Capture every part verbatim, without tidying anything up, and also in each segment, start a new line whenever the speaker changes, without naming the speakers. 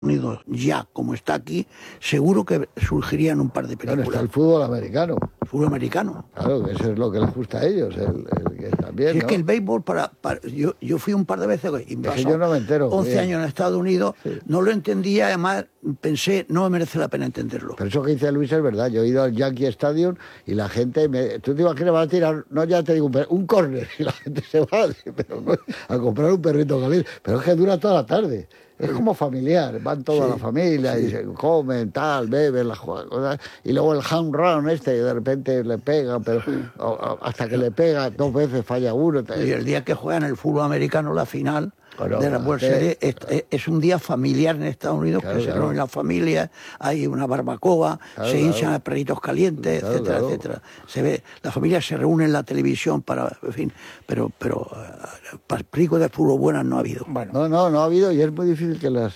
Unidos ya como está aquí, seguro que surgirían un par de películas.
Bueno, está el fútbol americano.
El fútbol americano.
Claro, que eso es lo que les gusta a ellos, el, el que también,
Si es
¿no?
que el béisbol, para, para yo, yo fui un par de veces, y
es que yo no me entero.
once
bien.
años en Estados Unidos,
sí.
no lo entendía, además pensé, no me merece la pena entenderlo.
Pero eso que dice Luis es verdad, yo he ido al Yankee Stadium y la gente, me, tú te imaginas, van a tirar, no ya te digo, un, un córner, y la gente se va pero no, a comprar un perrito caliente, pero es que dura toda la tarde. Es como familiar, van toda sí, la familia sí. y se comen, tal, beben, las cosas. Y luego el home run este, de repente le pegan, pero o, o, hasta que le pega dos veces falla uno.
Y el día que juegan el fútbol americano, la final
bueno,
de la World Series, es, es, es un día familiar en Estados Unidos, claro, que se reúnen las familias, hay una barbacoa, claro, se hinchan claro. a perritos calientes, claro, etcétera, claro. etcétera. Se ve, la familia se reúne en la televisión para, en fin, pero, pero uh, películas de fútbol buenas no ha habido.
Bueno. No, no, no ha habido y es muy difícil que las...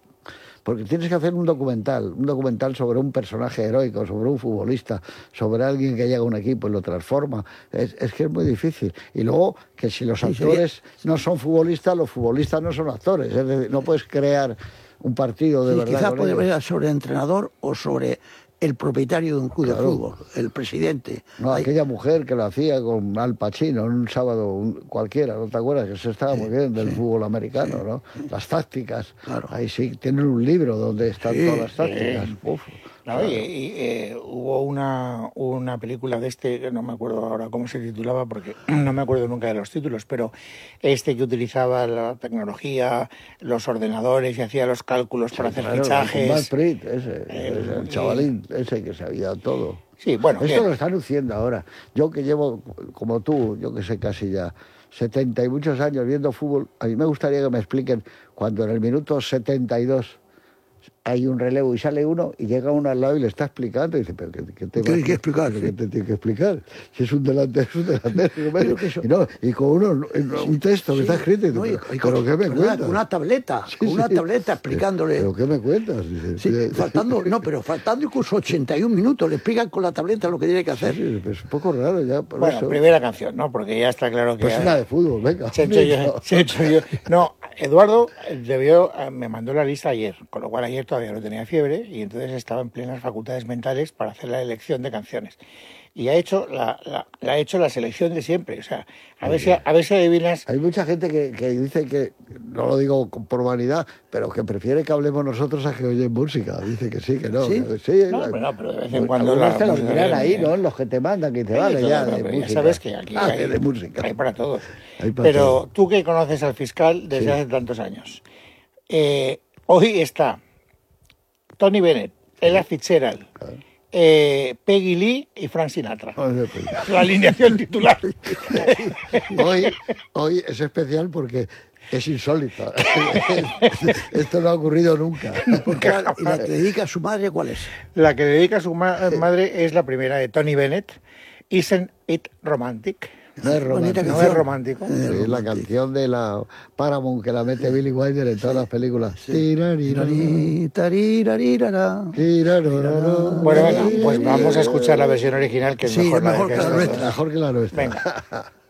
Porque tienes que hacer un documental, un documental sobre un personaje heroico, sobre un futbolista, sobre alguien que llega a un equipo y lo transforma. Es, es que es muy difícil. Y luego, que si los actores no son futbolistas, los futbolistas no son actores. Es decir, no puedes crear un partido de
sí,
verdad.
Quizás puede ser sobre el entrenador o sobre el propietario de un club claro. de fútbol, el presidente.
No,
Hay...
aquella mujer que lo hacía con Al Pacino en un sábado un, cualquiera, ¿no te acuerdas? Que se estaba sí, muy bien del sí,
sí,
fútbol americano, ¿no? Las tácticas.
Claro.
Ahí sí, tienen un libro donde están sí, todas las tácticas.
Sí.
Uf,
no, claro. y, y eh, hubo una, una película de este, que no me acuerdo ahora cómo se titulaba, porque no me acuerdo nunca de los títulos, pero este que utilizaba la tecnología, los ordenadores y hacía los cálculos sí, para hacer claro, fichajes.
Matt Pritt, ese, el, ese, el chavalín, y... ese que sabía todo.
Sí, bueno.
Esto
bien.
lo están luciendo ahora. Yo que llevo, como tú, yo que sé casi ya, setenta y muchos años viendo fútbol, a mí me gustaría que me expliquen cuando en el minuto setenta y dos hay un relevo y sale uno y llega uno al lado y le está explicando y dice, pero ¿qué, qué te
¿Qué hay que explicar?
¿Qué te tiene que explicar? Si es un delantero, es un delantero. y, no, y con uno, un texto sí, que está escrito y, no, y, pero, y con, ¿pero qué me cuentas?
Con una tableta, sí, con una sí. tableta explicándole.
¿Pero qué me cuentas? Dice,
sí, faltando, no, pero faltando incluso ochenta y un minutos, le explican con la tableta lo que tiene que hacer.
Sí, pero es un poco raro ya. Por
bueno,
eso.
Primera canción, ¿no? Porque ya está claro que...
Pues una de fútbol, venga.
Se hecho yo, se hecho yo. No, Eduardo debió, me mandó la lista ayer, con lo cual ayer todavía no tenía fiebre y entonces estaba en plenas facultades mentales para hacer la elección de canciones. Y ha hecho la, la, la, ha hecho la selección de siempre. O sea, a ver, si, a ver si adivinas...
Hay mucha gente que, que dice que, no lo digo por vanidad, pero que prefiere que hablemos nosotros a que oyen música. Dice que sí, que no.
¿Sí?
Que, sí
no,
la,
pero no, pero de vez en cuando... La,
te los miran ahí, ¿no? Los que te mandan, que te vale ya de música.
Ya sabes que aquí
ah,
hay,
de música.
hay para todos.
Hay para
pero
todo.
Tú que conoces al fiscal desde sí. hace tantos años, eh, hoy está Tony Bennett, Ella Fitzgerald, claro. eh, Peggy Lee y Frank Sinatra. La alineación titular.
hoy, hoy es especial porque es insólito. Esto no ha ocurrido nunca.
nunca. ¿Y la que dedica a su madre cuál es?
La que dedica a su ma madre es la primera de Tony Bennett, Isn't It Romantic?
No es romántico.
No es romántico.
Sí, es la canción de la Paramount que la mete Billy Wilder en todas las películas. Sí.
Bueno, venga, pues vamos a escuchar la versión original que es
sí,
mejor,
mejor
la
que la nuestra.
Mejor que la nuestra.
Venga.